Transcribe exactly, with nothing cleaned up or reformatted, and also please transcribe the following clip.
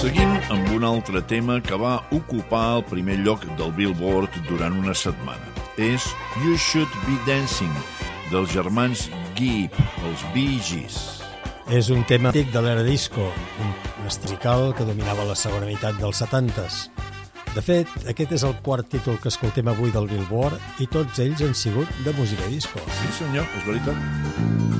Seguim amb un altre tema que va ocupar el primer lloc del Billboard durant una setmana. És You Should Be Dancing, dels germans Gibb, els Bee Gees. És un tema antic de l'era disco, un musical que dominava la segona meitat dels setantes. De fet, aquest és el quart títol que escoltem avui del Billboard i tots ells han sigut de música disco. Sí, senyor, és veritat.